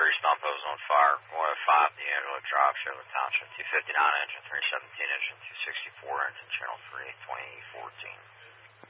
tree stump hose on fire. 105 D'Angelo Drive, Charlotte Township. 259 engine, 317 engine, 264 engine, channel 3, 2014.